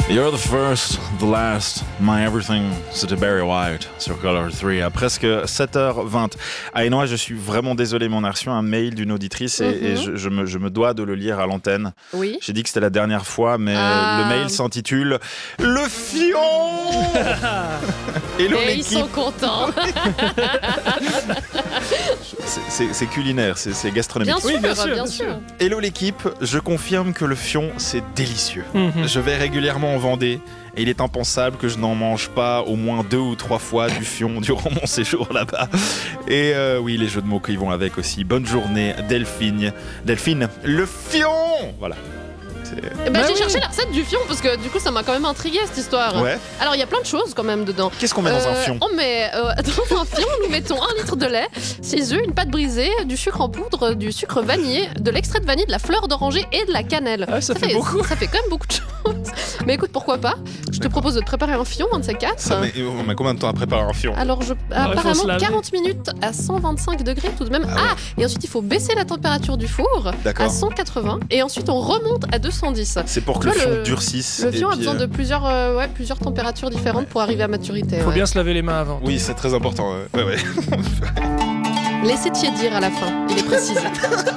You're the first, the last, my everything, c'était Barry White sur Color 3 à presque 7h20. Aïnoa, je suis vraiment désolé, mais on a reçu un mail d'une auditrice et je me dois de le lire à l'antenne. Oui. J'ai dit que c'était la dernière fois, mais le mail s'intitule Le Fion. Hello et l'équipe. ils sont contents. C'est culinaire, c'est gastronomique. Bien sûr. Hello l'équipe, je confirme que le fion, c'est délicieux. Je vais régulièrement en Vendée et il est impensable que je n'en mange pas au moins 2 ou 3 fois du fion durant mon séjour là-bas. Et oui, les jeux de mots qui vont avec aussi. Bonne journée, Delphine, le fion. Voilà. J'ai cherché la recette du fion parce que du coup ça m'a quand même intrigué cette histoire. Ouais. Alors il y a plein de choses quand même dedans. Qu'est-ce qu'on met dans un fion ? On met dans un fion, nous mettons 1 litre de lait, 6 œufs, une pâte brisée, du sucre en poudre, du sucre vanillé, de l'extrait de vanille, de la fleur d'oranger et de la cannelle. Ah, ça fait beaucoup. Ça fait quand même beaucoup de choses. Mais écoute, pourquoi pas ? Je te propose de te préparer un fion, un de ces 4. On met combien de temps à préparer un fion ? Alors apparemment 40 minutes à 125 degrés tout de même. Et ensuite il faut baisser la température du four à 180 et ensuite on remonte à 210. C'est pour que le fion durcisse. Le fion a besoin de plusieurs températures différentes pour arriver à maturité. Faut bien se laver les mains avant. Oui, c'est très important. Ouais. Laissez tiédir à la fin, il est précisé.